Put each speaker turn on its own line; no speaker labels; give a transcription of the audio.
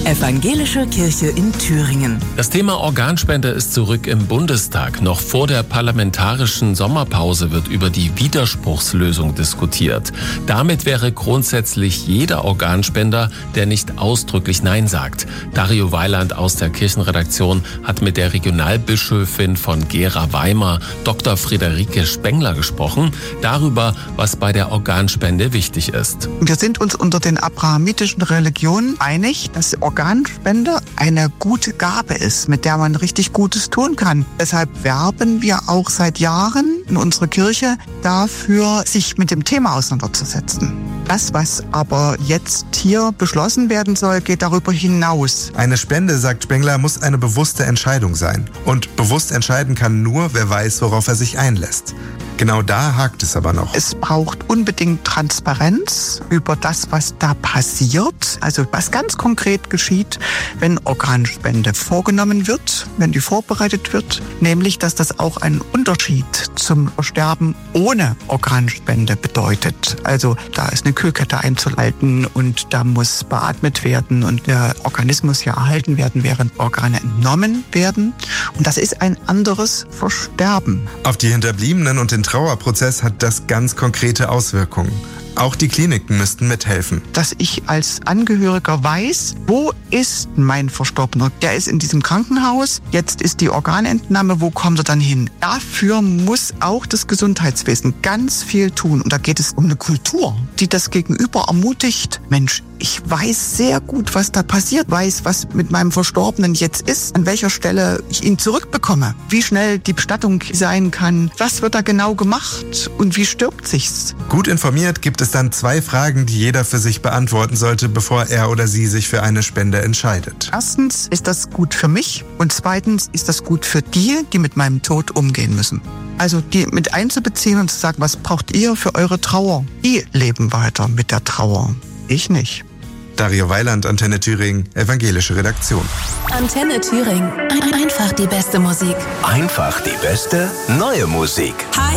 Evangelische Kirche in Thüringen.
Das Thema Organspende ist zurück im Bundestag. Noch vor der parlamentarischen Sommerpause wird über die Widerspruchslösung diskutiert. Damit wäre grundsätzlich jeder Organspender, der nicht ausdrücklich Nein sagt. Dario Weiland aus der Kirchenredaktion hat mit der Regionalbischöfin von Gera-Weimar, Dr. Friederike Spengler, gesprochen, darüber, was bei der Organspende wichtig ist.
Wir sind uns unter den abrahamitischen Religionen einig, dass Organspende eine gute Gabe ist, mit der man richtig Gutes tun kann. Deshalb werben wir auch seit Jahren in unserer Kirche dafür, sich mit dem Thema auseinanderzusetzen. Das, was aber jetzt hier beschlossen werden soll, geht darüber hinaus.
Eine Spende, sagt Spengler, muss eine bewusste Entscheidung sein. Und bewusst entscheiden kann nur, wer weiß, worauf er sich einlässt. Genau da hakt es aber noch.
Es braucht unbedingt Transparenz über das, was da passiert. Also was ganz konkret geschieht, wenn Organspende vorgenommen wird, wenn die vorbereitet wird. Nämlich, dass das auch einen Unterschied zum Sterben ohne Organspende bedeutet. Also da ist eine Kühlkette einzuhalten und da muss beatmet werden und der Organismus ja erhalten werden, während Organe entnommen werden. Und das ist ein anderes Versterben.
Auf die Hinterbliebenen und den Trauerprozess hat das ganz konkrete Auswirkungen. Auch die Kliniken müssten mithelfen.
Dass ich als Angehöriger weiß, wo ist mein Verstorbener? Der ist in diesem Krankenhaus, jetzt ist die Organentnahme, wo kommt er dann hin? Dafür muss auch das Gesundheitswesen ganz viel tun. Und da geht es um eine Kultur, die das Gegenüber ermutigt. Mensch, ich weiß sehr gut, was da passiert, weiß, was mit meinem Verstorbenen jetzt ist, an welcher Stelle ich ihn zurückbekomme, wie schnell die Bestattung sein kann, was wird da genau gemacht und wie stirbt sich's.
Gut informiert gibt es dann 2 Fragen, die jeder für sich beantworten sollte, bevor er oder sie sich für eine Spende entscheidet.
Erstens, ist das gut für mich? Und zweitens, ist das gut für die, die mit meinem Tod umgehen müssen? Also die mit einzubeziehen und zu sagen, was braucht ihr für eure Trauer? Die leben weiter mit der Trauer. Ich nicht.
Dario Weiland, Antenne Thüringen, evangelische Redaktion.
Antenne Thüringen. Einfach die beste Musik.
Einfach die beste neue Musik.
Hi.